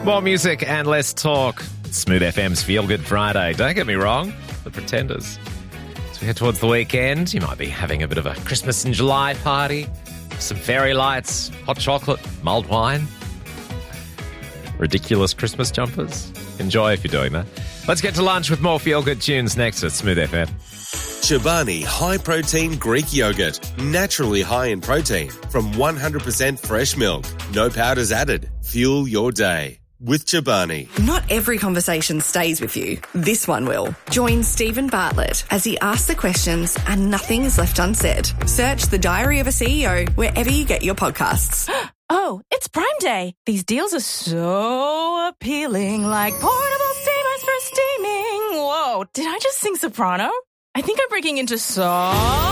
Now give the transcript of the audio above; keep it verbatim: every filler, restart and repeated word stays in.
More music and less talk. Smooth F M's Feel Good Friday. Don't get me wrong, the Pretenders. As we head towards the weekend, you might be having a bit of a Christmas in July party, some fairy lights, hot chocolate, mulled wine, ridiculous Christmas jumpers. Enjoy if you're doing that. Let's get to lunch with more Feel Good tunes next at Smooth F M. Chobani High Protein Greek Yogurt. Naturally high in protein from one hundred percent fresh milk. No powders added. Fuel your day with Chobani. Not every conversation stays with you. This one will. Join Stephen Bartlett as he asks the questions and nothing is left unsaid. Search The Diary of a C E O wherever you get your podcasts. Oh, it's Prime Day. These deals are so appealing, like portable steamers for steaming. Whoa, did I just sing soprano? I think I'm breaking into song.